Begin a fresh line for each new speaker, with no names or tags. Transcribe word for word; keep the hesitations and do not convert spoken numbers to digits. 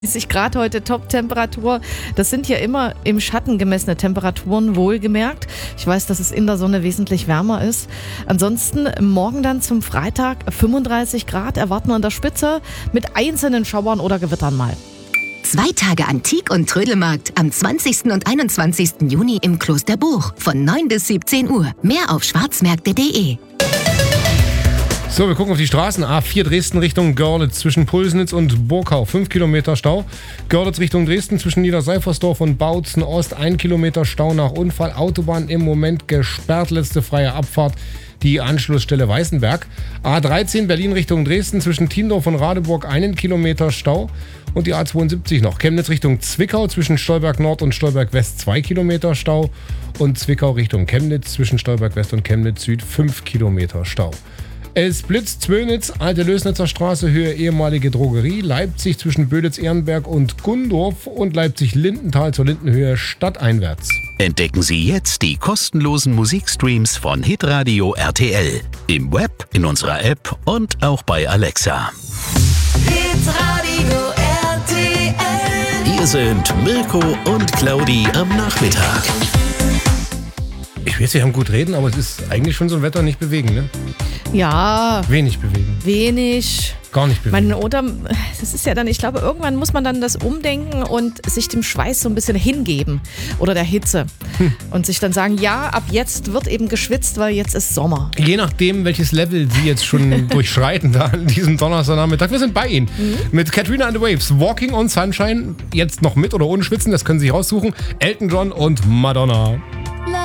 dreißig Grad heute, Top-Temperatur. Das sind ja immer im Schatten gemessene Temperaturen, wohlgemerkt. Ich weiß, dass es in der Sonne wesentlich wärmer ist. Ansonsten morgen dann zum Freitag fünfunddreißig Grad erwarten wir an der Spitze mit einzelnen Schauern oder Gewittern mal.
Zwei Tage Antik- und Trödelmarkt am zwanzigsten und einundzwanzigsten Juni im Klosterbuch von neun bis siebzehn Uhr. Mehr auf schwarzmärkte punkt de.
So, wir gucken auf die Straßen. A vier Dresden Richtung Görlitz zwischen Pulsnitz und Burkau. fünf Kilometer Stau. Görlitz Richtung Dresden zwischen Niederseifersdorf und Bautzen Ost. ein Kilometer Stau nach Unfall. Autobahn im Moment gesperrt. Letzte freie Abfahrt. Die Anschlussstelle Weißenberg. A dreizehn Berlin Richtung Dresden zwischen Tiendorf und Radeburg. einen Kilometer Stau. Und die A zweiundsiebzig noch. Chemnitz Richtung Zwickau zwischen Stolberg Nord und Stolberg West. zwei Kilometer Stau. Und Zwickau Richtung Chemnitz zwischen Stolberg West und Chemnitz Süd. fünf Kilometer Stau. Es blitzt Zwönitz, Alte Lösnitzer Straße, Höhe ehemalige Drogerie, Leipzig zwischen Böditz-Ehrenberg und Gundorf und Leipzig-Lindenthal zur Lindenhöhe stadteinwärts.
Entdecken Sie jetzt die kostenlosen Musikstreams von Hitradio R T L. Im Web, in unserer App und auch bei Alexa.
Hitradio R T L.
Hier sind Mirko und Claudi am Nachmittag.
Ich weiß, wir haben gut reden, aber es ist eigentlich schon so ein Wetter nicht bewegen, ne?
Ja,
Wenig bewegen.
wenig.
Gar nicht bewegen.
Meine, oder, das ist ja dann, ich glaube, irgendwann muss man dann das umdenken und sich dem Schweiß so ein bisschen hingeben oder der Hitze. Hm. Und sich dann sagen, ja, ab jetzt wird eben geschwitzt, weil jetzt ist Sommer.
Je nachdem, welches Level Sie jetzt schon durchschreiten da an diesem Donnerstagnachmittag. Wir sind bei Ihnen. Mhm. Mit Katrina and the Waves, Walking on Sunshine. Jetzt noch mit oder ohne Schwitzen, das können Sie sich raussuchen. Elton John und Madonna.